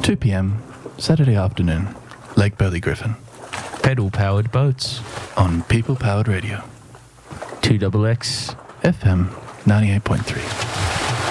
2 p.m. Saturday afternoon, Lake Burley Griffin. Pedal-powered boats. On People Powered Radio. 2XX. FM 98.3.